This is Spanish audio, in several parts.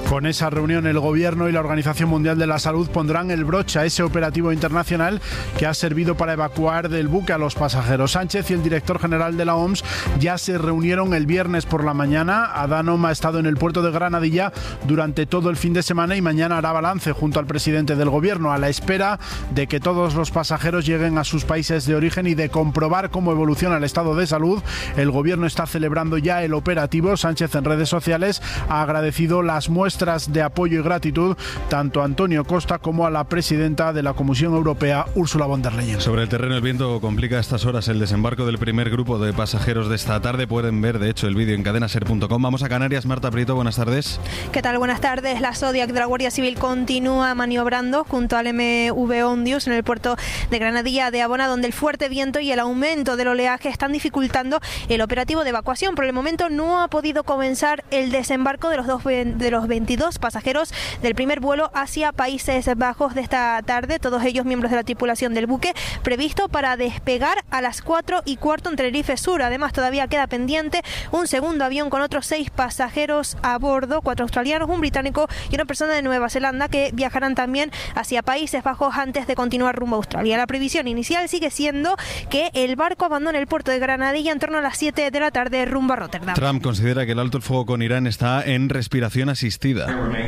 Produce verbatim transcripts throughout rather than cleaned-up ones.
Con esa reunión, el Gobierno y la Organización Mundial de la Salud pondrán el broche a ese operativo internacional que ha servido para evacuar del buque a los pasajeros. Sánchez y el director general de la O M S ya se reunieron el viernes por la mañana. Adhanom ha estado en el puerto de Granadilla durante todo el fin de semana y mañana hará balance junto al presidente del Gobierno, a la espera de que todos los pasajeros lleguen a sus países de origen y de comprobar cómo evoluciona el estado de salud. El Gobierno está celebrando ya el operativo. Sánchez en redes sociales ha agradecido las muestras de apoyo y gratitud tanto a Antonio Costa como a la presidenta de la Comisión Europea, Ursula von der Leyen. Sobre el terreno, el viento complica a estas horas el desembarco del primer grupo de pasajeros de esta tarde. Pueden ver, de hecho, el vídeo en cadena ser punto com. Vamos a Canarias. Marta Prieto, buenas tardes. ¿Qué tal? Buenas tardes. La Zodiac de la Guardia Civil continúa maniobrando junto al M V Ondius en el puerto de Granadilla de Abona, donde el fuerte viento y el aumento del oleaje están dificultando el operativo de evacuación. Por el momento no ha podido comenzar el desembarco de los dos de los veintidós pasajeros del primer vuelo hacia Países Bajos de esta tarde, todos ellos miembros de la tripulación del buque, previsto para despegar a las cuatro y cuarto en Tenerife Sur. Además, todavía queda pendiente un segundo avión con otros seis pasajeros a bordo, cuatro australianos, un británico y una persona de Nueva Zelanda, que viajarán también hacia Países Bajos antes de continuar rumbo a Australia. La previsión inicial sigue siendo que el barco abandone el puerto de Granadilla en torno a las siete de la tarde rumbo a Rotterdam. Trump considera que el alto el fuego con Irán está en respiración asistida.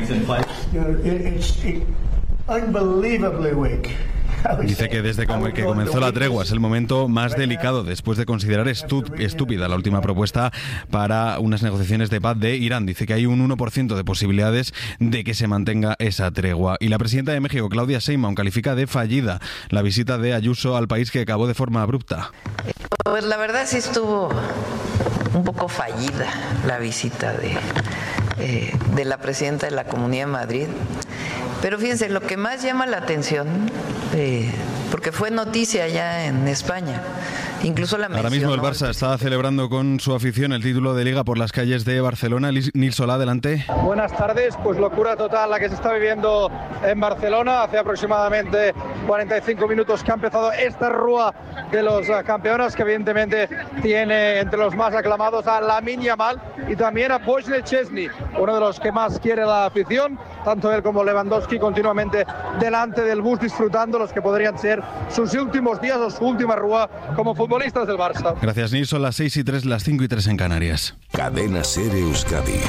Dice que desde que comenzó la tregua es el momento más delicado después de considerar estúpida la última propuesta para unas negociaciones de paz de Irán. Dice que hay un uno por ciento de posibilidades de que se mantenga esa tregua. Y la presidenta de México, Claudia Sheinbaum, califica de fallida la visita de Ayuso al país, que acabó de forma abrupta. Pues la verdad sí estuvo un poco fallida la visita de... Eh, de la presidenta de la Comunidad de Madrid. Pero fíjense, lo que más llama la atención, eh, porque fue noticia ya en España, incluso la Ahora mismo el Barça está celebrando con su afición el título de Liga por las calles de Barcelona. Nil Solá, adelante. Buenas tardes. Pues locura total la que se está viviendo en Barcelona. Hace aproximadamente cuarenta y cinco minutos que ha empezado esta rúa de los campeones, que evidentemente tiene entre los más aclamados a Lamine Yamal y también a Wojciech Szczesny, uno de los que más quiere la afición, tanto él como Lewandowski continuamente delante del bus disfrutando los que podrían ser sus últimos días o su última rúa como futbolistas del Barça. Gracias, Nils. Son las seis y tres, las cinco y tres en Canarias. Cadena SER Euskadi.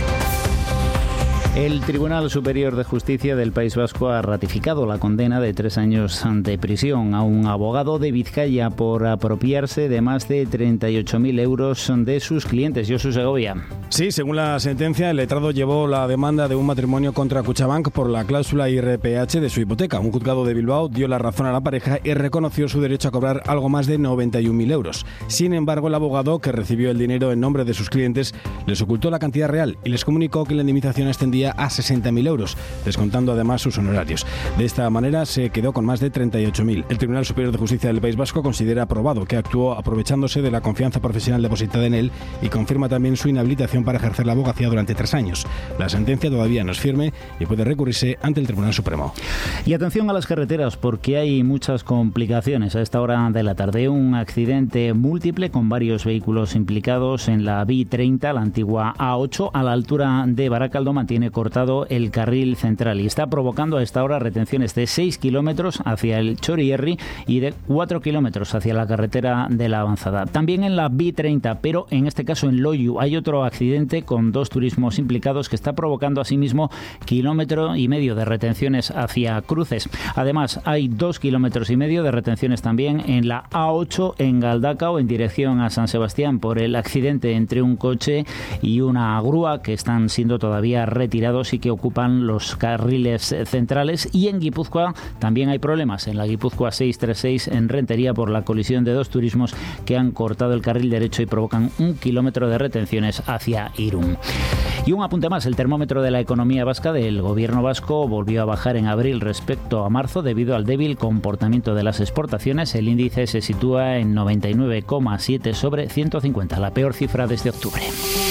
El Tribunal Superior de Justicia del País Vasco ha ratificado la condena de tres años de prisión a un abogado de Vizcaya por apropiarse de más de treinta y ocho mil euros de sus clientes. Josu Segovia. Sí, según la sentencia, el letrado llevó la demanda de un matrimonio contra Kutxabank por la cláusula I R P H de su hipoteca. Un juzgado de Bilbao dio la razón a la pareja y reconoció su derecho a cobrar algo más de noventa y un mil euros. Sin embargo, el abogado, que recibió el dinero en nombre de sus clientes, les ocultó la cantidad real y les comunicó que la indemnización ascendía a sesenta mil euros, descontando además sus honorarios. De esta manera se quedó con más de treinta y ocho mil. El Tribunal Superior de Justicia del País Vasco considera aprobado que actuó aprovechándose de la confianza profesional depositada en él y confirma también su inhabilitación para ejercer la abogacía durante tres años. La sentencia todavía no es firme y puede recurrirse ante el Tribunal Supremo. Y atención a las carreteras, porque hay muchas complicaciones a esta hora de la tarde. Un accidente múltiple con varios vehículos implicados en la B treinta, la antigua A ocho, a la altura de Baracaldo, mantiene cortado el carril central y está provocando a esta hora retenciones de seis kilómetros hacia el Chorierri y de cuatro kilómetros hacia la carretera de la Avanzada. También en la B treinta, pero en este caso en Loiu, hay otro accidente con dos turismos implicados que está provocando asimismo kilómetro y medio de retenciones hacia Cruces. Además, hay dos kilómetros y medio de retenciones también en la A ocho en Galdacao en dirección a San Sebastián por el accidente entre un coche y una grúa que están siendo todavía retirados y que ocupan los carriles centrales. Y en Guipúzcoa también hay problemas en la Guipúzcoa seiscientos treinta y seis en Rentería por la colisión de dos turismos que han cortado el carril derecho y provocan un kilómetro de retenciones hacia Irún. Y un apunte más, el termómetro de la economía vasca del gobierno vasco volvió a bajar en abril respecto a marzo debido al débil comportamiento de las exportaciones. El índice se sitúa en noventa y nueve coma siete sobre ciento cincuenta, la peor cifra desde octubre.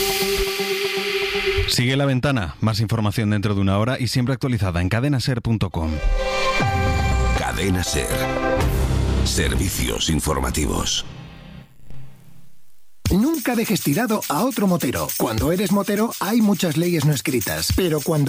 Sigue La Ventana, más información dentro de una hora y siempre actualizada en cadena ser punto com. Cadena SER. Servicios informativos. Nunca dejes tirado a otro motero. Cuando eres motero hay muchas leyes no escritas, pero cuando